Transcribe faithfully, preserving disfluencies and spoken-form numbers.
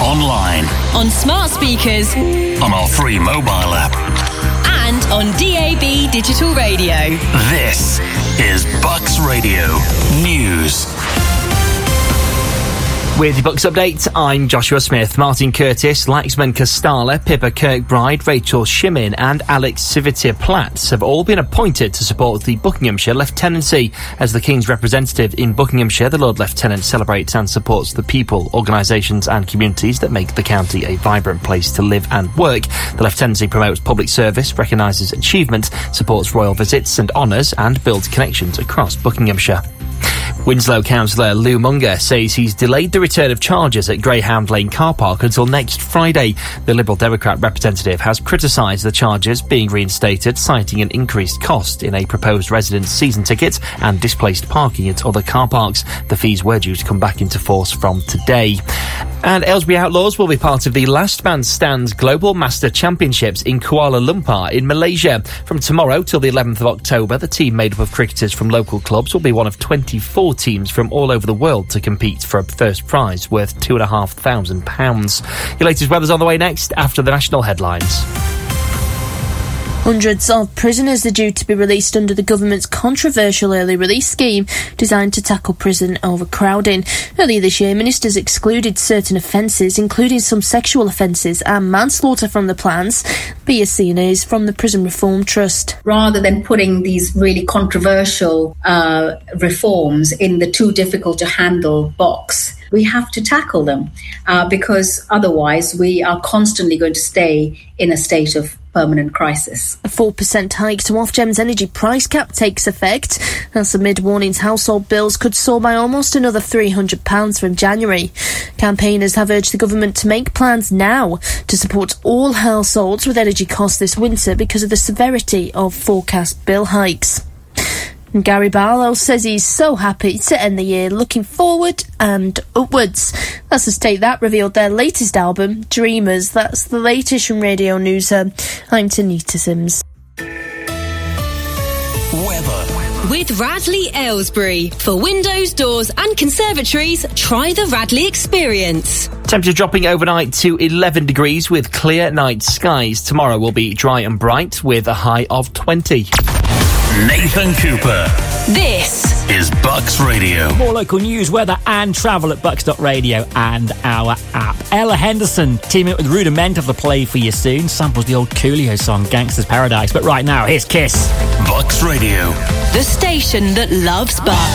online, on smart speakers, on our free mobile app, and on D A B digital radio. This is Bucks Radio News. With the Bucks update, I'm Joshua Smith. Martin Curtis, Laxman Kastala, Pippa Kirkbride, Rachel Shimin and Alex Civitir-Platts have all been appointed to support the Buckinghamshire Lieutenancy. As the King's representative in Buckinghamshire, the Lord Lieutenant celebrates and supports the people, organisations and communities that make the county a vibrant place to live and work. The Lieutenancy promotes public service, recognises achievement, supports royal visits and honours and builds connections across Buckinghamshire. Winslow councillor Lou Munger says he's delayed the return of charges at Greyhound Lane car park until next Friday. The Liberal Democrat representative has criticised the charges being reinstated, citing an increased cost in a proposed residence season ticket and displaced parking at other car parks. The fees were due to come back into force from today. And Aylesbury Outlaws will be part of the Last Man Stands Global Master Championships in Kuala Lumpur in Malaysia. From tomorrow till the eleventh of October, the team made up of cricketers from local clubs will be one of twenty-four teams from all over the world to compete for a first prize worth two and a half thousand pounds. Your latest weather's on the way next after the national headlines. Hundreds of prisoners are due to be released under the government's controversial early release scheme designed to tackle prison overcrowding. Earlier this year, ministers excluded certain offences, including some sexual offences and manslaughter from the plans. Pia Sina is from the Prison Reform Trust. Rather than putting these really controversial uh, reforms in the too difficult to handle box, we have to tackle them uh, because otherwise we are constantly going to stay in a state of permanent crisis. A four percent hike to Ofgem's energy price cap takes effect. As amid warnings, household bills could soar by almost another three hundred pounds from January. Campaigners have urged the government to make plans now to support all households with energy costs this winter because of the severity of forecast bill hikes. And Gary Barlow says he's so happy to end the year looking forward and upwards. That's the Take That revealed their latest album, Dreamers. That's the latest from Radio News. I'm Tanita Sims. Weather. With Radley Aylesbury. For windows, doors and conservatories, try the Radley experience. Temperature dropping overnight to eleven degrees with clear night skies. Tomorrow will be dry and bright with a high of twenty. Nathan Cooper. This is Bucks Radio. More local news, weather and travel at bucks dot radio and our app. Ella Henderson teaming up with Rudiment to play for you soon. Samples the old Coolio song Gangster's Paradise. But right now, here's Kiss. Bucks Radio. The station that loves Bucks.